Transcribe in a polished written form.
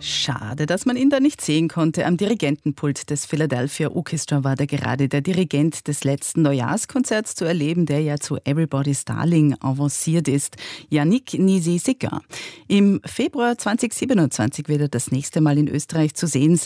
Schade, dass man ihn da nicht sehen konnte. Am Dirigentenpult des Philadelphia Orchestra war da gerade der Dirigent des letzten Neujahrskonzerts zu erleben, der ja zu Everybody's Darling avanciert ist, Yannick Nisi-Sicker. Im Februar 2027 wird er das nächste Mal in Österreich zu sehen sein.